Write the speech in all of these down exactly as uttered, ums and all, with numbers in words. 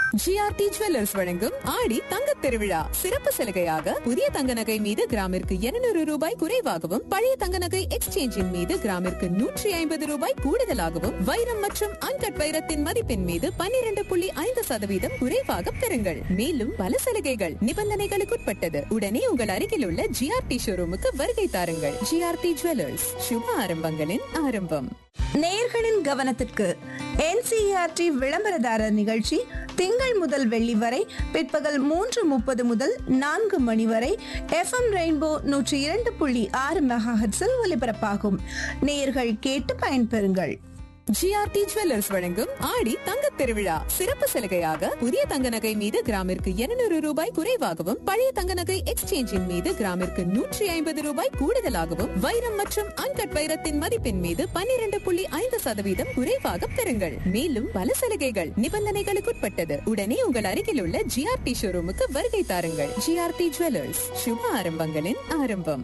GRT jewellers வழங்கும் ஆடி தங்க திருவிழா சிறப்பு சலுகையாக புதிய தங்க நகை மீது கிராமிற்கு இருநூறு ரூபாய் குறைவாகவும் பழைய தங்க நகை எக்ஸ்சேஞ்சின் மீது கிராமிற்கு நூற்றி ஐம்பது ரூபாய் கூடுதலாகவும் வைரம் மற்றும் அன்கட் வைரத்தின் மதிப்பின் மீது பன்னிரண்டு புள்ளி ஐந்து சதவீதம் குறைவாக பெறுங்கள். மேலும் பல சலுகைகள் நிபந்தனைகளுக்குட்பட்டது. உடனே உங்கள் அருகில் உள்ள ஜிஆர்டி ஷோரூமுக்கு வருகை தாருங்கள். ஜிஆர்டி ஜுவல்லர்ஸ், சுப ஆரம்பங்களின் ஆரம்பம். நேயர்களின் கவனத்திற்கு என்சிஇஆர்டி விளம்பரதாரர் நிகழ்ச்சி திங்கள் முதல் வெள்ளி வரை பிற்பகல் மூன்று முப்பது முதல் நான்கு மணி வரை எஃப்எம் ரெயின்போ நூற்றி இரண்டு புள்ளி ஆறு மெகாஹெர்ட்ஸில் ஒலிபரப்பாகும். நேயர்கள் கேட்டு பயன்பெறுங்கள். ஜிஆர்டி ஜுவல்லர்ஸ் வழங்கும் ஆடி தங்க திருவிழா சிறப்பு சலுகையாக புதிய தங்க நகை மீது கிராமிற்கு இருநூறு ரூபாய் குறைவாகவும் பழைய தங்க நகை எக்ஸ்சேஞ்சின் மீது கிராமிற்கு நூற்றி ஐம்பது ரூபாய் கூடுதலாகவும் வைரம் மற்றும் அன்கட் வைரத்தின் மதிப்பின் மீது பன்னிரண்டு புள்ளி ஐந்து சதவீதம் குறைவாக பெறுங்கள். மேலும் பல சலுகைகள் நிபந்தனைகளுக்குட்பட்டது. உடனே உங்கள் அருகில் உள்ள ஜிஆர்டி ஷோரூமுக்கு வருகை தாருங்கள். ஜிஆர்டி ஜுவல்லர்ஸ், சுப ஆரம்பங்களின் ஆரம்பம்.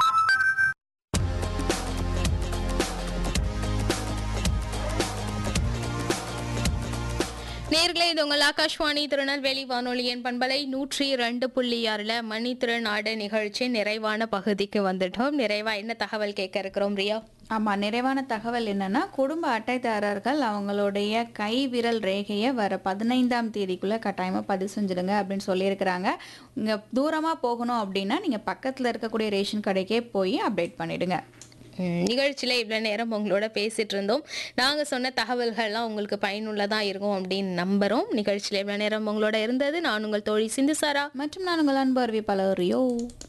நேர்களே, இது உங்கள் ஆகாஷ்வாணி திருநெல்வேலி வானொலியின் பண்பலை நூற்றி ரெண்டு புள்ளி ஆறுல மணி திருநாடு நிகழ்ச்சி நிறைவான பகுதிக்கு வந்துட்டோம். நிறைவா என்ன தகவல் கேட்க இருக்கிறோம் ரியா? ஆமாம், நிறைவான தகவல் என்னன்னா, குடும்ப அட்டைதாரர்கள் அவங்களுடைய கை விரல் ரேகையை வர பதினைந்தாம் தேதிக்குள்ளே கட்டாயமாக பதிவு செஞ்சுடுங்க அப்படின்னு சொல்லியிருக்கிறாங்க. இங்கே தூரமாக போகணும் அப்படின்னா நீங்கள் பக்கத்தில் இருக்கக்கூடிய ரேஷன் கடைக்கே போய் அப்டேட் பண்ணிடுங்க. நிகழ்ச்சியில் இவ்வளோ நேரம் உங்களோட பேசிட்டு இருந்தோம். நாங்கள் சொன்ன தகவல்கள்லாம் உங்களுக்கு பயனுள்ளதாக இருக்கும் அப்படின்னு நம்புகிறோம். நிகழ்ச்சியில் இவ்வளோ நேரம் உங்களோட இருந்தது நான் உங்கள் தோழி சிந்துசாரா மற்றும் நான் உங்கள் அன்பு அறிவிப்பாளர் ரியோ.